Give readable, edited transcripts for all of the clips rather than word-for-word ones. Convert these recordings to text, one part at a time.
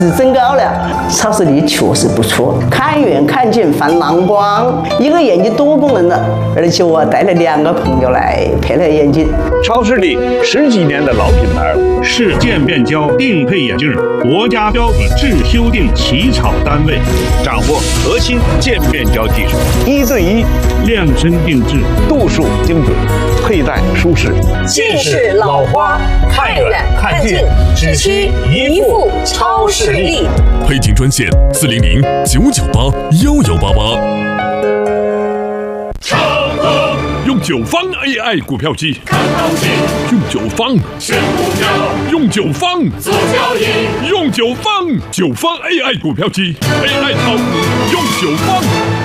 增高了，超视力确实不错，看远看近泛蓝光，一个眼睛多功能的，而且我带了2个朋友来配了眼镜。 超视力10几年的老品牌，是渐变焦定配眼镜国家标准制修订起草单位，掌握核心渐变焦技术，1对1量身定制，度数精准，佩戴舒适。 近视老花，看远看近，只需一副超视力。 配镜专线400-998-1188。用9方 AI 股票机看行情，用9方选股票，用9方做交易，用9方9方 AI 股票机 AI 炒股，用9方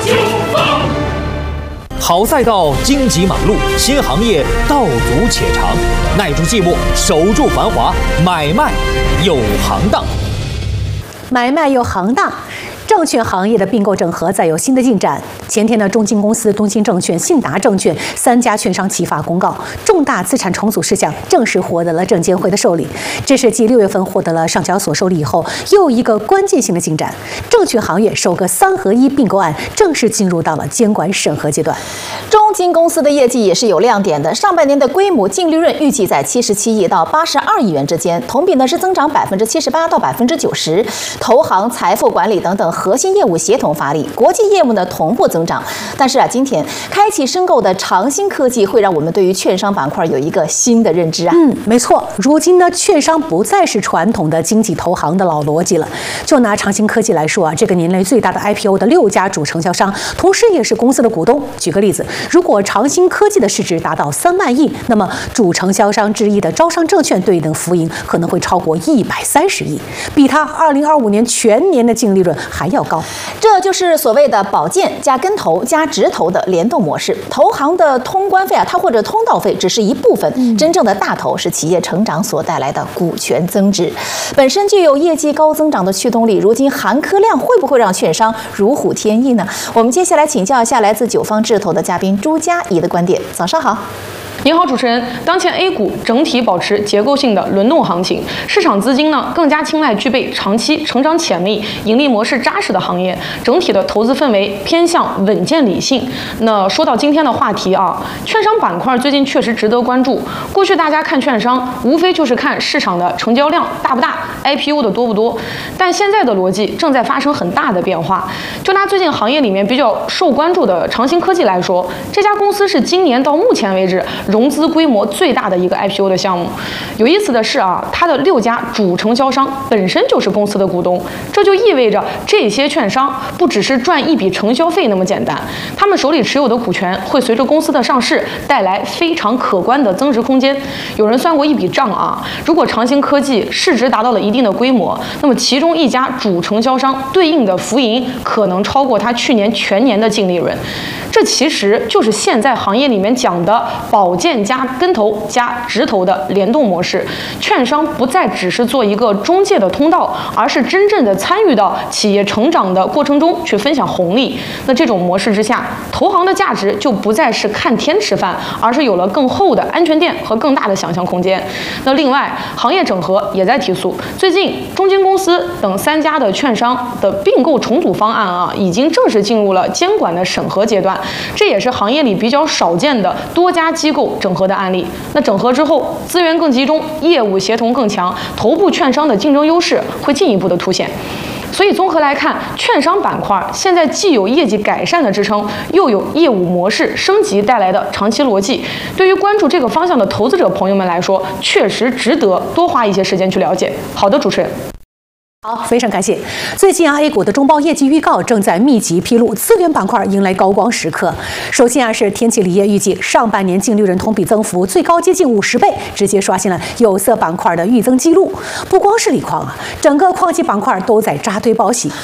9方。 好赛道，荆棘忙碌，新行业道阻且长，耐住寂寞，守住繁华，买卖有行当。 买卖有行当。证券行业的并购整合再有新的进展。前天呢，中金公司、东兴证券、信达证券3家券商齐发公告，重大资产重组事项正式获得了证监会的受理。这是继6月份获得了上交所受理以后，又一个关键性的进展。证券行业首个3合1并购案正式进入到了监管审核阶段。 中金公司的业绩也是有亮点的，上半年的规模净利润预计在77亿到82亿元之间，同比呢是增长78%到90%。投行、财富管理等等核心业务协同发力，国际业务呢同步增长。但是今天开启申购的长兴科技会让我们对于券商板块有一个新的认知啊。 没错，如今呢，券商不再是传统的经纪投行的老逻辑了。就拿长兴科技来说啊，这个年内最大的 IPO 的6家主承销商，同时也是公司的股东。举个例子，如果长兴科技的市值达到3万亿，那么主承销商之一的招商证券对应的浮盈可能会超过130亿，比它2025年全年的净利润还要高。 这就是所谓的保荐加跟投加直投的联动模式。投行的通关费它或者通道费只是一部分，真正的大头是企业成长所带来的股权增值。本身具有业绩高增长的驱动力，如今含科量会不会让券商如虎添翼呢？我们接下来请教一下来自9方智投的嘉宾朱佳怡的观点。早上好。 您好，主持人。当前 A 股整体保持结构性的轮动行情，市场资金呢更加青睐具备长期成长潜力、盈利模式扎实的行业，整体的投资氛围偏向稳健理性。那说到今天的话题啊，券商板块最近确实值得关注。过去大家看券商，无非就是看市场的成交量大不大、IPO 的多不多，但现在的逻辑正在发生很大的变化。就拿最近行业里面比较受关注的长兴科技来说，这家公司是今年到目前为止融资规模最大的一个 IPO 的项目。有意思的是啊，它的6家主承销商本身就是公司的股东，这就意味着这些券商不只是赚一笔承销费那么简单，他们手里持有的股权会随着公司的上市带来非常可观的增值空间。有人算过一笔账啊，如果长兴科技市值达到了一定的规模，那么其中一家主承销商对应的浮盈可能超过它去年全年的净利润。这其实就是现在行业里面讲的保荐加跟投加直投的联动模式，券商不再只是做一个中介的通道，而是真正的参与到企业成长的过程中去分享红利。那这种模式之下，投行的价值就不再是看天吃饭，而是有了更厚的安全垫和更大的想象空间。那另外，行业整合也在提速，最近中金公司等3家的券商的并购重组方案啊，已经正式进入了监管的审核阶段，这也是行业里比较少见的多家机构整合的案例。那整合之后，资源更集中，业务协同更强，头部券商的竞争优势会进一步的凸显。所以综合来看，券商板块现在既有业绩改善的支撑，又有业务模式升级带来的长期逻辑。对于关注这个方向的投资者朋友们来说，确实值得多花一些时间去了解。好的，主持人。 好，非常感谢。最近A 股的中报业绩预告正在密集披露，资源板块迎来高光时刻。首先是天齐锂业预计上半年净利润同比增幅最高接近50倍，直接刷新了有色板块的预增记录。不光是锂矿啊，整个矿机板块都在扎堆报喜。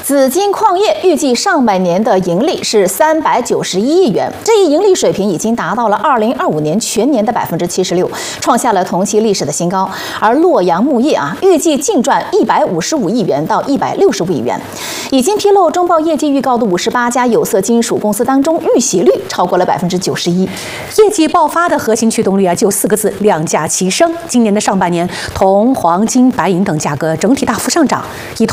紫金矿业预计上半年的盈利是391亿元，这一盈利水平已经达到了2025年全年的76%，创下了同期历史的新高。而洛阳钼业预计净赚155亿元到165亿元。已经披露中报业绩预告的58家有色金属公司当中，预喜率超过了91%。 业绩爆发的核心驱动力就4个字：量价齐升。今年的上半年，铜、黄金、白银等价格整体大幅上涨，以